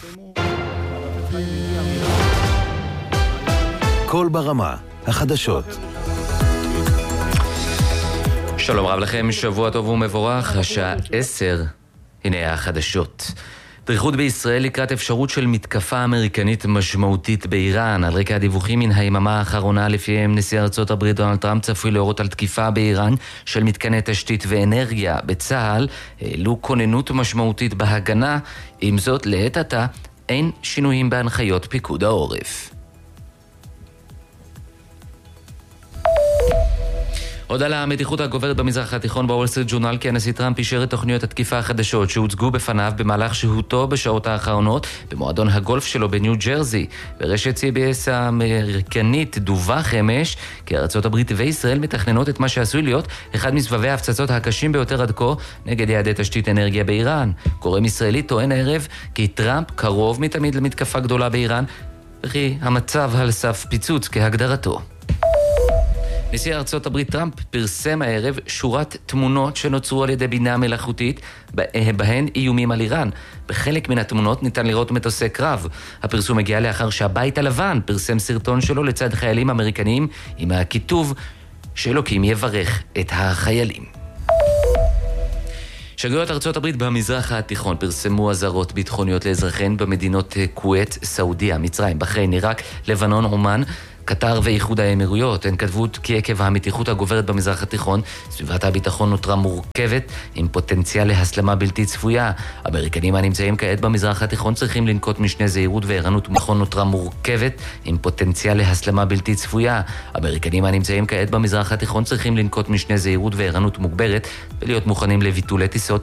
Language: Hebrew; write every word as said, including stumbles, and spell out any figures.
כל ברמה, החדשות. שלום רב לכם, שבוע טוב ומבורך, השעה עשר, הנה החדשות. דריכות בישראל לקראת אפשרות של מתקפה אמריקנית משמעותית באיראן. על רקע הדיווחים מן היממה האחרונה לפיהם נשיא ארצות הברית דונלד טראמפ צפוי להורות על תקיפה באיראן של מתקני תשתית ואנרגיה. בצה"ל העלו כוננות משמעותית בהגנה, עם זאת לעת עתה אין שינויים בהנחיות פיקוד העורף. עוד על המתיחות הגוברת במזרח התיכון, בוול סטריט ג'ורנל כי הנשיא טראמפ אישר את תוכניות התקיפה החדשות שהוצגו בפניו במהלך שהותו בשעות האחרונות במועדון הגולף שלו בניו ג'רזי. ברשת סי בי אס האמריקנית דווח אמש כי ארצות הברית וישראל מתכננות את מה שעשוי להיות אחד מסבבי ההפצצות הקשים ביותר עד כה נגד יעדי תשתית אנרגיה באיראן. גורם ישראלי טוען הערב כי טראמפ קרוב מתמיד למתקפה גדולה באיראן וכי המצב על סף פיצוץ כהגדרתו. נשיא ארצות הברית טראמפ פרסם הערב שורת תמונות שנוצרו על ידי בינה מלאכותית, בהן איומים על איראן. בחלק מן התמונות ניתן לראות מטוסי קרב. הפרסום מגיע לאחר שהבית הלבן פרסם סרטון שלו לצד חיילים אמריקנים עם הכיתוב שאלוקים יברך את החיילים. שגרירויות ארצות הברית במזרח התיכון פרסמו אזהרות ביטחוניות לאזרחיהן במדינות כווית, סעודיה, מצרים, בחריין, עיראק, לבנון, עומאן, קטר ואיחוד האמירויות. הן כתבו כי עקב המתיחות הגוברת במזרח התיכון, סביבת הביטחון נותרה מורכבת עם פוטנציאל להסלמה בלתי צפויה. אמריקנים הנמצאים כעת במזרח התיכון צריכים לנקוט משנה זהירות וערנות. ביטחון נותרה מורכבת עם פוטנציאל להסלמה בלתי צפויה. אמריקנים הנמצאים כעת במזרח התיכון צריכים לנקוט משנה זהירות וערנות מוגברת ולהיות מוכנים לביטולי טיסות